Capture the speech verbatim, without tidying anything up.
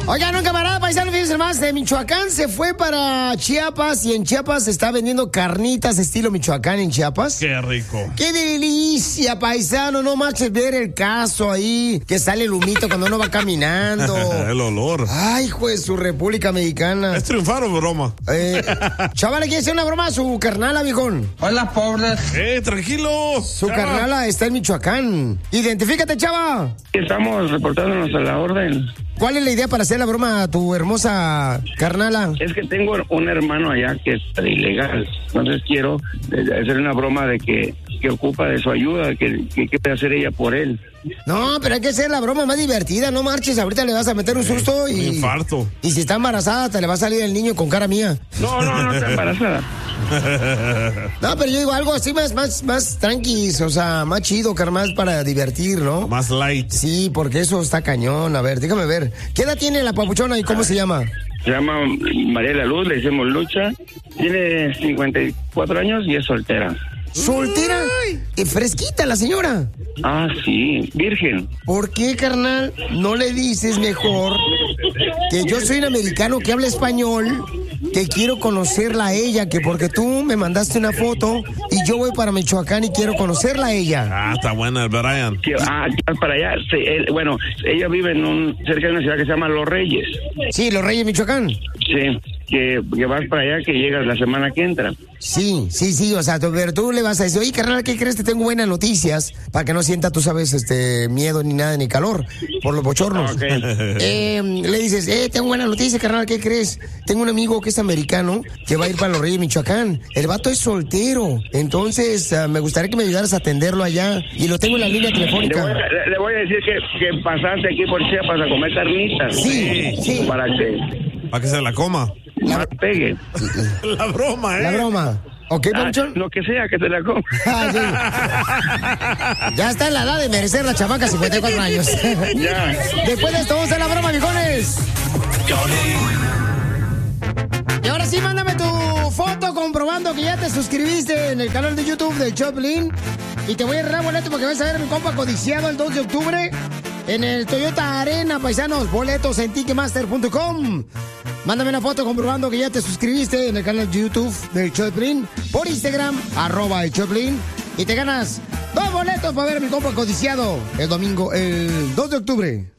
Oigan, un camarada paisano, fíjense más, de Michoacán se fue para Chiapas y en Chiapas se está vendiendo carnitas estilo Michoacán en Chiapas. Qué rico. ¡Qué delicia, paisano! No marches ver el caso ahí, que sale el humito cuando uno va caminando. El olor. Ay, hijo de su República Mexicana. ¿Es triunfar o broma? Eh, chaval, ¿quiere hacer una broma a su carnala, viejón? Hola, pobres. Eh, tranquilo. Su Chava. carnala está en Michoacán. Identifícate, chava. Estamos reportándonos a la orden. ¿Cuál es la idea para hacer la broma a tu hermosa carnala? Es que tengo un hermano allá que está ilegal. Entonces quiero eh, hacer una broma de que, que ocupa de su ayuda, que, que quiere hacer ella por él. No, pero hay que hacer la broma más divertida, no marches, ahorita le vas a meter un susto y... Un infarto. Y si está embarazada, te le va a salir el niño con cara mía. No, no, no está embarazada. No, pero yo digo algo así más, más, más tranquis, o sea, más chido, carnal, para divertir, ¿no? Más light. Sí, porque eso está cañón. A ver, déjame ver. ¿Qué edad tiene la papuchona y cómo se llama? Se llama María la Luz, le decimos Lucha. Tiene cincuenta y cuatro años y es soltera. ¿Soltera? ¿Y fresquita la señora? Ah, sí, virgen. ¿Por qué, carnal, no le dices mejor que yo soy un americano que habla español, que quiero conocerla a ella, que porque tú me mandaste una foto y yo voy para Michoacán y quiero conocerla a ella? Ah, está buena el Brian. Que, ah, que vas para allá. Sí, él- bueno, ella vive en un cerca de una ciudad que se llama Los Reyes. Sí, Los Reyes, Michoacán. Sí, que, que vas para allá, que llegas la semana que entra. Sí, sí, sí, o sea, tú- pero tú le vas a decir, oye, carnal, ¿qué crees? Te tengo buenas noticias para que no sienta, tú sabes, este, miedo ni nada, ni calor por los bochornos. Ok. Eh, le dices, eh, tengo buena noticia, carnal, ¿qué crees? Tengo un amigo que es americano que va a ir para Los Reyes, Michoacán. El vato es soltero, entonces ah, me gustaría que me ayudaras a atenderlo allá y lo tengo en la línea Le voy, telefónica. a, le, le voy a decir que, que pasaste aquí por Chiapas a comer carnitas. Sí, sí. Para que Para que se la coma. más pegue. La broma, ¿eh? La broma. ¿Ok, Ah, Panchón? lo que sea, que te la coma. Ah, sí. Ya está en la edad de merecer la chamaca, cincuenta y cuatro años. Ya. Después de esto, vamos a hacer la broma, viejones. Y ahora sí, mándame tu foto comprobando que ya te suscribiste en el canal de YouTube de Choplin. Y te voy a regalar boleto porque vas a ver mi compa codiciado el dos de octubre en el Toyota Arena, paisanos. Boletos en ticketmaster punto com. Mándame una foto comprobando que ya te suscribiste en el canal de YouTube de Choplin. Por Instagram, arroba el Choplin. Y te ganas dos boletos para ver a mi compa codiciado el domingo, el dos de octubre.